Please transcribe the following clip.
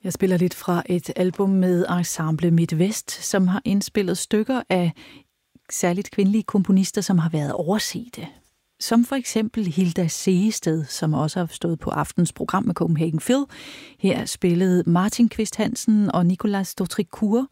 Jeg spiller lidt fra et album med Ensemble MidtVest, som har indspillet stykker af særligt kvindelige komponister, som har været oversete. Som for eksempel Hilda Segested, som også har stået på aftens program med Copenhagen Phil. Her spillede Martin Kvist Hansen og Nicolas Dautricourt